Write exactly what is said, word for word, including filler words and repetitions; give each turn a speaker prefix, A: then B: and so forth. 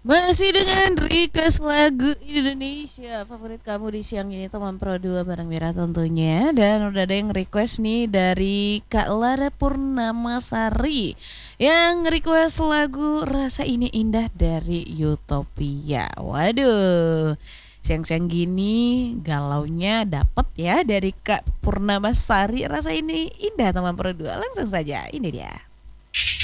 A: Masih dengan request lagu Indonesia favorit kamu di siang ini, teman Pro dua bareng Mira tentunya. Dan udah ada yang request nih dari Kak Lara Purnamasari yang request lagu Rasa Ini Indah dari Utopia. Waduh, siang-siang gini galaunya dapet ya dari Kak Purnamasari. Rasa Ini Indah, teman Pro dua. Langsung saja, ini dia.